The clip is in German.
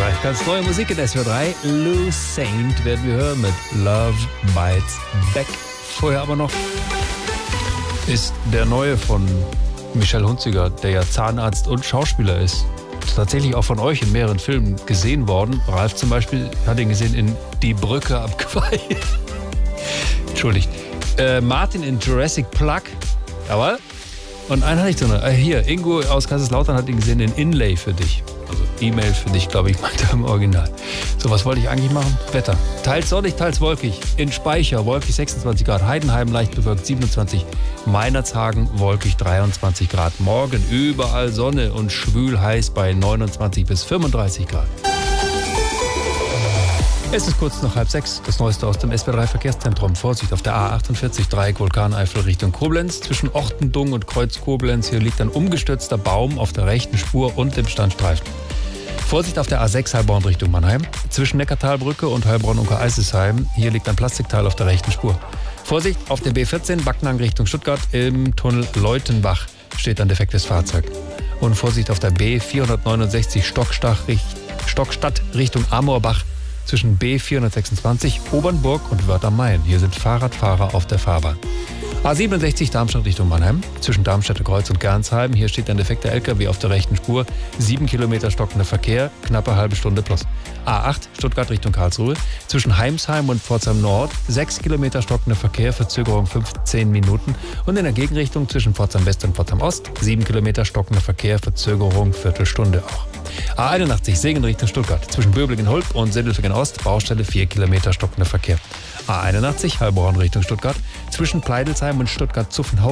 SWR3. Ganz neue Musik in SWR3. Lou Saint werden wir hören mit Love Bites Back. Vorher aber noch ist der neue von Michel Hunziker, der ja Zahnarzt und Schauspieler ist. Tatsächlich auch von euch in mehreren Filmen gesehen worden. Ralf zum Beispiel hat ihn gesehen in Die Brücke am Quai. Entschuldigt. Martin in Jurassic Park. Jawohl. Und einen hatte ich so noch. Hier, Ingo aus Kaiserslautern hat ihn gesehen in Inlay für dich. Also E-Mail für dich, glaube ich, meinte er im Original. So, was wollte ich eigentlich machen? Wetter. Teils sonnig, teils wolkig. In Speicher wolkig 26 Grad. Heidenheim leicht bewölkt 27. Meinerzhagen wolkig 23 Grad. Morgen überall Sonne und schwül heiß bei 29 bis 35 Grad. Es ist kurz nach 5:30, das Neueste aus dem SWR3 Verkehrszentrum. Vorsicht auf der A48, Dreieck Vulkaneifel Richtung Koblenz. Zwischen Ortendung und Kreuz Koblenz, hier liegt ein umgestürzter Baum auf der rechten Spur und dem Standstreifen. Vorsicht auf der A6 Heilbronn Richtung Mannheim. Zwischen Neckartalbrücke und Heilbronn-Unker-Eisesheim, hier liegt ein Plastikteil auf der rechten Spur. Vorsicht auf der B14 Backnang Richtung Stuttgart, im Tunnel Leutenbach steht ein defektes Fahrzeug. Und Vorsicht auf der B469 Stockstadt Richtung Amorbach. Zwischen B426 Obernburg und Wörth am Main. Hier sind Fahrradfahrer auf der Fahrbahn. A67 Darmstadt Richtung Mannheim. Zwischen Darmstädter Kreuz und Gernsheim. Hier steht ein defekter LKW auf der rechten Spur. 7 Kilometer stockender Verkehr. Knappe halbe Stunde plus. A8 Stuttgart Richtung Karlsruhe. Zwischen Heimsheim und Pforzheim Nord. 6 Kilometer stockender Verkehr. Verzögerung 15 Minuten. Und in der Gegenrichtung zwischen Pforzheim West und Pforzheim Ost. 7 Kilometer stockender Verkehr. Verzögerung Viertelstunde auch. A81 Segen Richtung Stuttgart. Zwischen Böblingen-Hulp und Sindelfingen Ost. Baustelle 4 Kilometer stockender Verkehr. A81 Heilbronn Richtung Stuttgart. Zwischen Pleidelsheim und Stuttgart-Zuffenhausen.